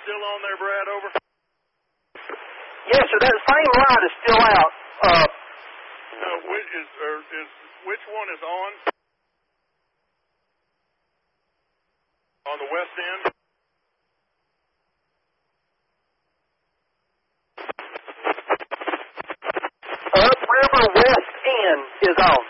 still on there, Brad? Over. Yes, sir. That same light is still out. Which one is on? On the west end? Upriver West End is on.